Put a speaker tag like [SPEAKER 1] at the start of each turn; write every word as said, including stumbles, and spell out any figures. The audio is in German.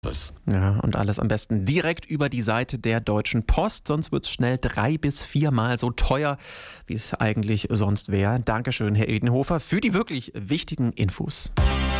[SPEAKER 1] Was?
[SPEAKER 2] Ja, und alles am besten direkt über die Seite der Deutschen Post, sonst wird es schnell drei bis viermal so teuer, wie es eigentlich sonst wäre. Dankeschön, Herr Edenhofer, für die wirklich wichtigen Infos.